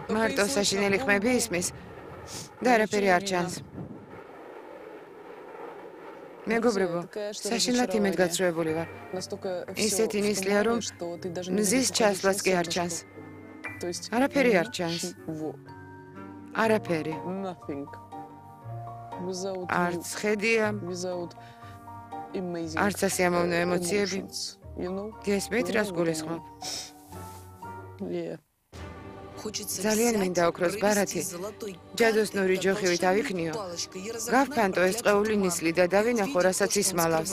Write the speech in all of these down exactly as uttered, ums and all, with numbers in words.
მარტო საშინელი ხმები ისმის და არაფერი არ ჩანს. მეგობრებო, საშინლად იმედგაცრუებული ვარ. ისეთი ნისლია, რომ მზის ჩასვლაც კი არ ჩანს. არაფერი არ ჩანს. არაფერი. არც ხედია, არც ასიამოვნო ემოციები. გესმით, რას გულისხმობ? ძალიან მინდა ოქროს ბარათი, ჯადოსნური ჯოხივით ავიქნიო, გავფანტო ეს წყეული ნისლი და დავინახო, რასაც ისმალავს.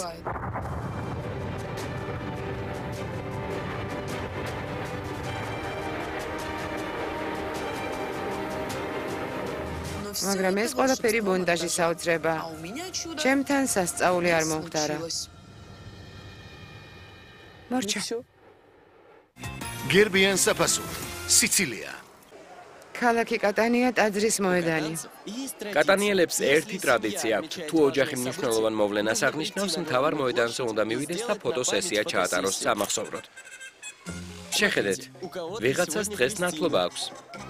მაგრამ ეს ყველაფერი მონტაჟი საოცრება. ჩემთან სასწაული არ მომხდარა. მორჩა. გერბიან საფასური, სიცილია. ქალაქი კატანია ტაძრის მოედანი. კატანიელებს ერთი ტრადიცია აქვთ. თუ ოჯახი მნიშვნელოვან მოვლენას აღნიშნავს, მთავარ მოედანზე უნდა მივიდეს და ფოტოსესია ჩაატაროს სამახსოვროდ. შეხედეთ, ვიღაცას დღეს ნათლობა აქვს.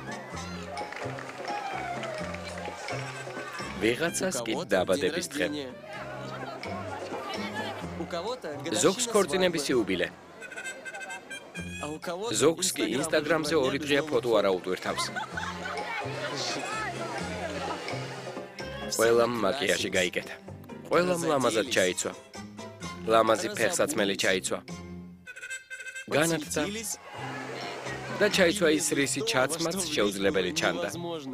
ვიღაცას კი დაბადების დღე. ზოგს ქორწინების იუბილე. ზოგს კი ინსტაგრამზე ორი დღეა ფოტო არ აუტვირთავს. ყველამ მაკიაჟი გაიკეთა. ყველამ ლამაზად ჩაიცვა. ლამაზი ფეხსაცმელი ჩაიცვა. განათდა და ჩაიცვა ის რისი ჩაცმაც შეუძლებელი ჩანდა.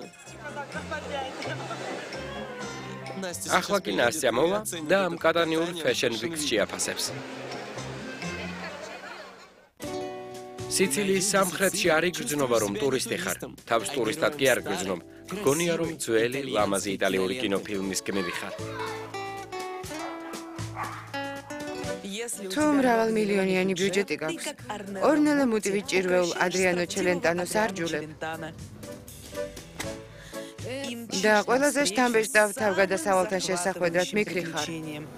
ახლა კი ნასტია მოვა და ამ კატანიურ ფეშენ ვიქს შეაფასებს. სიცილიის სამხრეთში არ იგრძნობა, რომ ტურისტი ხარ. თავს ტურისტად კი არ გგრძნობ. გგონია, რომ ძველი ლამაზი იტალიური კინოფილმის გმირი ხარ. თუ მრავალმილიონიანი ბიუჯეტი გაქვს, ორნელე მუტივით ჭირვეულ ადრიანო ჩელენტანოს არჯულებ. და ყველაზე შთამბეჭდავ თავგადასავალთა შესახვედრად მიქრი ხარ.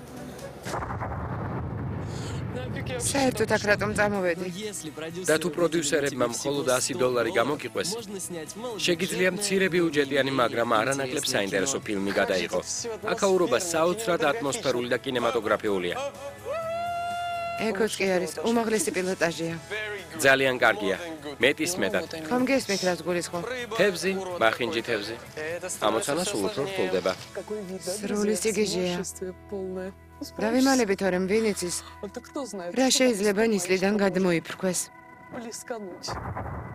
საერთოდ აქ რატომ წამოვედი? და თუ პროდიუსერებმა მხოლოდ ასი დოლარი გამოგიყვეს, შეგიძლია მცირე ბიუჯეტიანი, მაგრამ არანაკლებ საინტერესო ფილმი გადაიღო. აქაურობა საოცრად ატმოსფერული და კინემატოგრაფიულია. ეგოც კი არის, უმაღლესი პილოტაჟია. ძალიან კარგია. მეტის მეტად. ხომ გესმით, რას გულისხმობ? თევზი, მახინჯი თევზი. ამოცანა სულ უფრო რთულდება. სრული სიგიჟეა. დავიმალები თორემ ვინ იცის, რა შეიძლება ნისლიდან გადმოიფრქვეს.